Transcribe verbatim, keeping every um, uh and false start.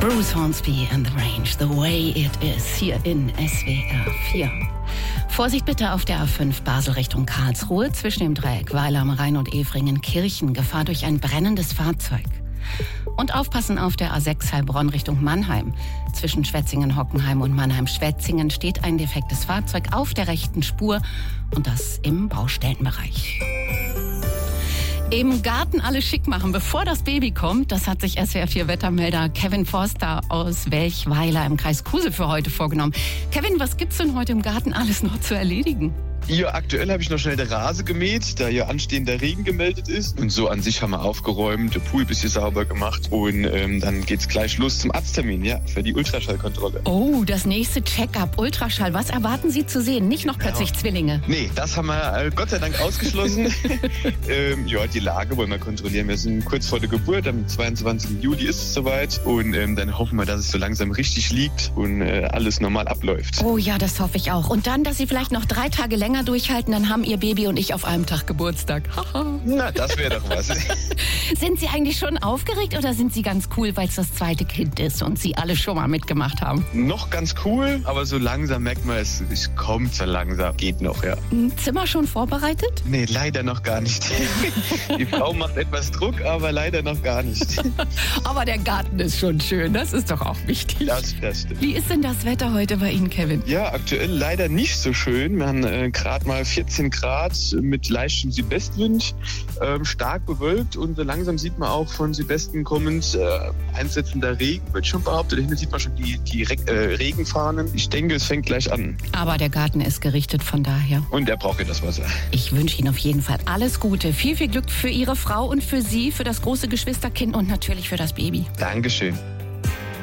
Bruce Hornsby and the Range, The Way It Is, hier in S W R vier. Vorsicht bitte auf der A fünf Basel Richtung Karlsruhe zwischen dem Dreieck Weiler am Rhein und Evringen-Kirchen. Gefahr durch ein brennendes Fahrzeug. Und aufpassen auf der A sechs Heilbronn Richtung Mannheim. Zwischen Schwetzingen-Hockenheim und Mannheim-Schwetzingen steht ein defektes Fahrzeug auf der rechten Spur und das im Baustellenbereich. Im Garten alles schick machen, bevor das Baby kommt. Das hat sich S W R vier Wettermelder Kevin Forster aus Welchweiler im Kreis Kusel für heute vorgenommen. Kevin, was gibt's denn heute im Garten alles noch zu erledigen? Ja, aktuell habe ich noch schnell den Rasen gemäht, da hier anstehender Regen gemeldet ist. Und so an sich haben wir aufgeräumt, der Pool ein bisschen sauber gemacht. Und ähm, dann geht's gleich los zum Arzttermin, ja, für die Ultraschallkontrolle. Oh, das nächste Check-up, Ultraschall. Was erwarten Sie zu sehen? Nicht noch plötzlich ja. Zwillinge? Nee, das haben wir äh, Gott sei Dank ausgeschlossen. ähm, ja, die Lage wollen wir kontrollieren. Wir sind kurz vor der Geburt, am zweiundzwanzigsten Juli ist es soweit. Und ähm, dann hoffen wir, dass es so langsam richtig liegt und äh, alles normal abläuft. Oh ja, das hoffe ich auch. Und dann, dass Sie vielleicht noch drei Tage länger durchhalten, dann haben Ihr Baby und ich auf einem Tag Geburtstag. Na, das wäre doch was. Sind Sie eigentlich schon aufgeregt oder sind Sie ganz cool, weil es das zweite Kind ist und Sie alle schon mal mitgemacht haben? Noch ganz cool, aber so langsam merkt man, es, es kommt so langsam. Geht noch, ja. Ein Zimmer schon vorbereitet? Nee, leider noch gar nicht. Die Frau macht etwas Druck, aber leider noch gar nicht. Aber der Garten ist schon schön, das ist doch auch wichtig. Das, das stimmt. Wie ist denn das Wetter heute bei Ihnen, Kevin? Ja, aktuell leider nicht so schön. Wir haben äh, gerade mal vierzehn Grad mit leichtem Südwestwind, ähm, stark bewölkt und so langsam sieht man auch von Südwesten kommend äh, einsetzender Regen, wird schon behauptet. Hier sieht man schon die, die Re äh, Regenfahnen. Ich denke, es fängt gleich an. Aber der Garten ist gerichtet, von daher. Und er braucht ja das Wasser. Ich wünsche Ihnen auf jeden Fall alles Gute. Viel, viel Glück für Ihre Frau und für Sie, für das große Geschwisterkind und natürlich für das Baby. Dankeschön.